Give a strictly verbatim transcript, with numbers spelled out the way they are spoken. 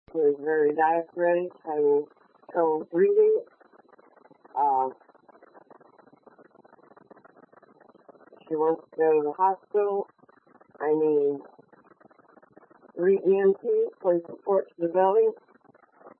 was very diaphoretic, having trouble breathing. Uh, she wants to go to the hospital. I need three E M Ts for support to the belly.